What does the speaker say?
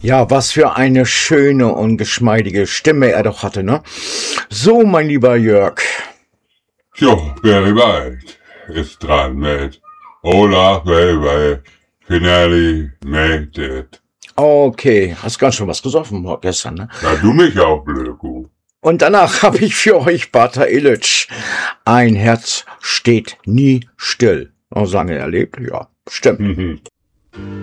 Ja, was für eine schöne und geschmeidige Stimme er doch hatte, ne? So, mein lieber Jörg. Jo, Barry White ist dran mit Hola, baby, finally made it. Okay, hast ganz schön was gesoffen gestern, ne? Na, du mich auch, Blöku. Und danach habe ich für euch Bata Illich. Ein Herz steht nie still. Oh, lange erlebt? Ja, stimmt.